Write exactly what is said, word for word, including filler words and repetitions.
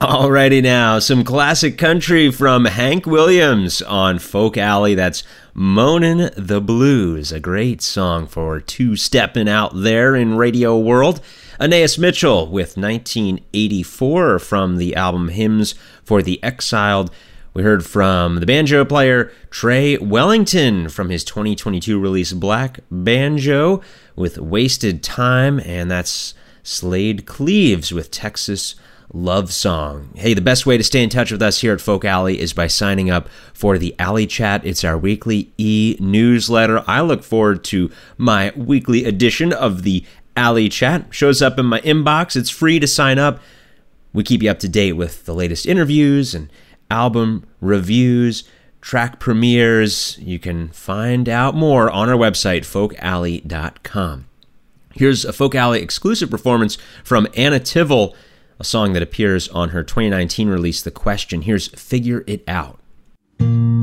Alrighty now, some classic country from Hank Williams on Folk Alley. That's Moanin' the Blues, a great song for two-stepping out there in radio world. Anais Mitchell with nineteen eighty-four from the album Hymns for the Exiled. We heard from the banjo player Trey Wellington from his twenty twenty-two release Black Banjo with Wasted Time, and that's Slade Cleaves with Texas Love Song. Hey, the best way to stay in touch with us here at Folk Alley is by signing up for the Alley Chat. It's our weekly e-newsletter. I look forward to my weekly edition of the Alley Chat. Shows up in my inbox. It's free to sign up. We keep you up to date with the latest interviews and album reviews, track premieres. You can find out more on our website, folk alley dot com. Here's a Folk Alley exclusive performance from Anna Tivell, a song that appears on her twenty nineteen release, The Question. Here's Figure It Out.